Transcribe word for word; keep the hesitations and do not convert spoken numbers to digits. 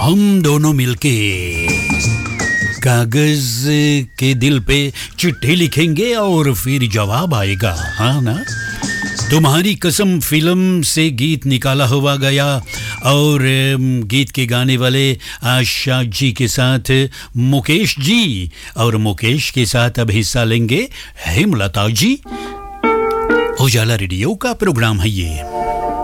हम दोनों मिलके कागज के दिल पे चिट्ठी लिखेंगे और फिर जवाब आएगा, हाँ ना? तुम्हारी कसम फिल्म से गीत निकाला हुआ गया और गीत के गाने वाले आशा जी के साथ मुकेश जी, और मुकेश के साथ अब हिस्सा लेंगे हेमलता जी। उजाला रेडियो का प्रोग्राम है ये।